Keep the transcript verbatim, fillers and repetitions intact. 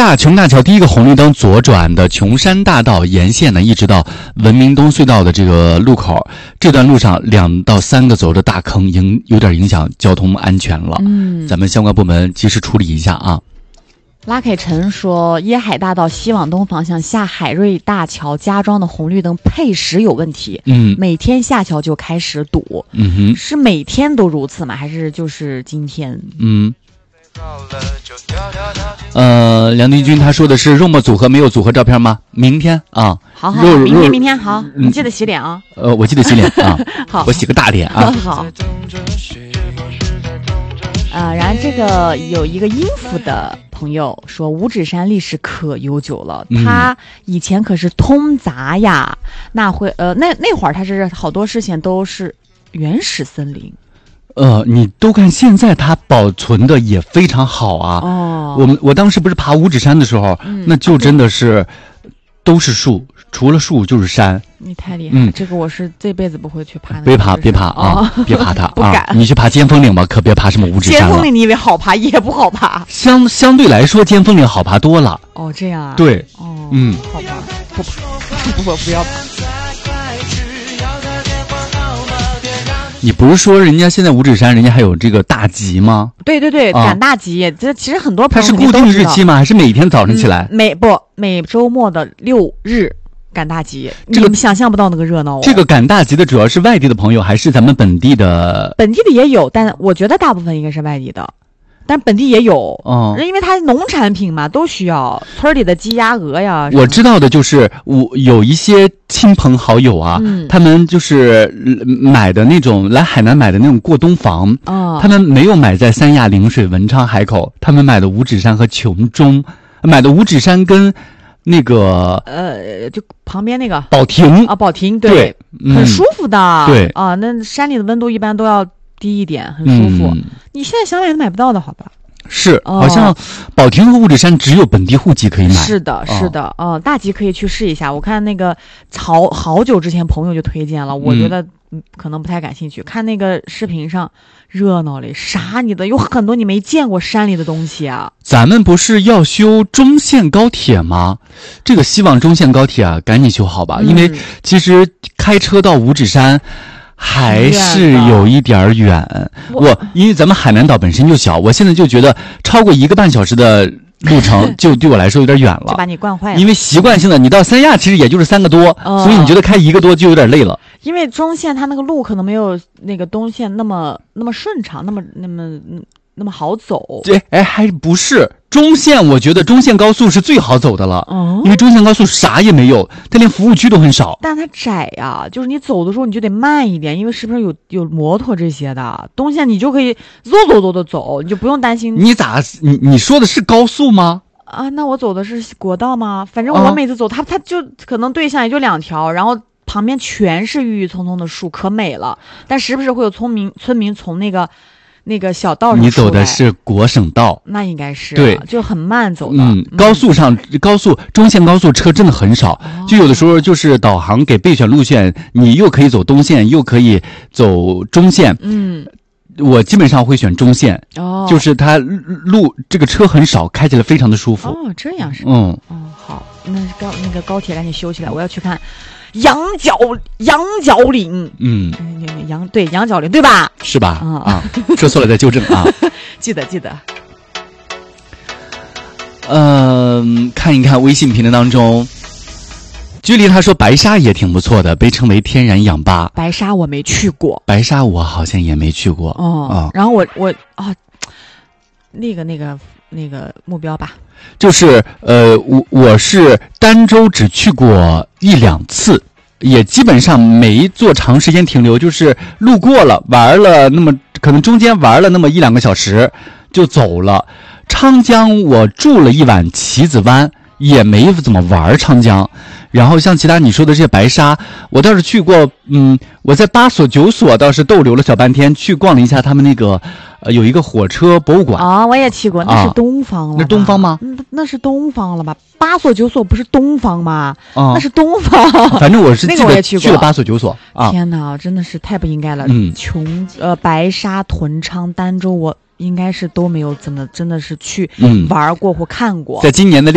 大琼大桥第一个红绿灯左转的琼山大道沿线呢，一直到文明东隧道的这个路口，这段路上两到三个走的大坑，影有点影响交通安全了。嗯，咱们相关部门及时处理一下啊。 拉凯陈说，椰海大道西往东方向下海瑞大桥加装的红绿灯配时有问题，嗯，每天下桥就开始堵，嗯哼，是每天都如此吗？还是就是今天？嗯， 呃，梁迪军他说的是肉末组合没有组合照片吗？明天啊， 好好，明天明天好，你记得洗脸啊。 呃，我记得洗脸啊， 好， 我洗个大脸啊。 好。呃，然后这个有一个音符的朋友说，五指山历史可悠久了，嗯、他以前可是通杂呀，那会呃那那会儿他是好多事情都是原始森林。 呃，你都看现在它保存的也非常好啊。哦，我们我当时不是爬五指山的时候，嗯、那就真的是、啊、都是树，除了树就是山。 你太厉害了，嗯，这个我是这辈子不会去爬的。 别爬，别爬啊！哦、别爬它， 不敢、 啊。你去爬尖峰岭吧，可别爬什么五指山了。 尖峰岭你以为好爬，也不好爬。 相相对来说，尖峰岭好爬多了。 哦，这样啊？ 对， 哦， 嗯， 好吧，不爬，不不不要爬。 你不是说人家现在五指山人家还有这个大集吗？ 对对对，赶大集，这其实很多朋友它是固定日期吗？还是每天早上起来？ 嗯、每不每周末的六日赶大集，这个你们想象不到那个热闹、哦。 这个赶大集的主要是外地的朋友，还是咱们本地的？ 本地的也有，但我觉得大部分应该是外地的。但本地也有，嗯，因为它农产品嘛，都需要村里的鸡鸭鹅呀。 我知道的就是我有一些亲朋好友啊，嗯、他们就是买的那种来海南买的那种过冬房，哦、他们没有买在三亚、陵水、文昌、海口，他们买的五指山和琼中，买的五指山跟那个呃，就旁边那个宝亭啊，宝亭 对, 对、 嗯，很舒服的， 对啊，那山里的温度一般都要低一点，很舒服。嗯、你现在想买都买不到的，好吧？ 是，哦、好像宝亭和五指山只有本地户籍可以买。 是的，是的，哦、呃，大集可以去试一下。我看那个好好久之前朋友就推荐了，我觉得可能不太感兴趣。嗯、看那个视频上热闹嘞，啥你的有很多你没见过山里的东西啊。 咱们不是要修中线高铁吗？这个希望中线高铁啊，赶紧修好吧，嗯、因为其实开车到五指山。还是有一点远，我因为咱们海南岛本身就小，我现在就觉得超过一个半小时的路程就对我来说有点远了， 就把你惯坏了。 因为习惯性的，你到三亚其实也就是三个多，哦、所以你觉得开一个多就有点累了。 因为中线它那个路可能没有那个东线那么那么顺畅，那么那么那么好走。 对，哎，还不是。中线我觉得中线高速是最好走的了，哦、因为中线高速啥也没有，它连服务区都很少。 但它窄呀、啊，就是你走的时候你就得慢一点，因为是不是有有摩托这些的？东线你就可以嗖嗖嗖的走，你就不用担心。 你咋？你你说的是高速吗？ 啊，那我走的是国道吗？反正我每次走，啊、它它就可能对向也就两条，然后旁边全是郁郁葱葱的树，可美了。但时不时会有村民村民从那个。那个小道上， 你走的是国省道， 那应该是、啊、 对， 就很慢走的。 嗯，高速上，嗯、高速中线高速车真的很少，哦、就有的时候就是导航给备选路线，你又可以走东线，又可以走中线。嗯，我基本上会选中线，哦，就是它路这个车很少，开起来非常的舒服。 哦，这样是吗？ 嗯， 哦，好，那高那个高铁赶紧修起来，我要去看。羊角羊角岭，嗯，羊对羊角岭对吧？ 是吧？啊啊，说错了再纠正啊， 记得记得。 嗯、呃，看一看微信评论当中，距离他说白沙也挺不错的，被称为天然氧吧。 白沙我没去过， 白沙我好像也没去过。 哦，啊、然后我我啊，那个那个那个目标吧。 就是呃，我我是儋州只去过一两次，也基本上没做长时间停留，就是路过了玩了，那么可能中间玩了那么一两个小时就走了。昌江我住了一晚棋子湾，也没怎么玩昌江。然后像其他你说的这些白沙，我倒是去过，嗯，我在八所九所倒是逗留了小半天，去逛了一下他们那个，呃，有一个火车博物馆啊、哦，我也去过，那是东方了、啊， 那东方吗？ 那那是东方了吧？八所九所不是东方吗？啊、那是东方。 反正我是记得那个我也去过， 去了八所九所啊。 天哪，真的是太不应该了。 嗯， 琼呃白沙、屯昌、儋州，我应该是都没有怎么真的是去玩过或看过。 在今年的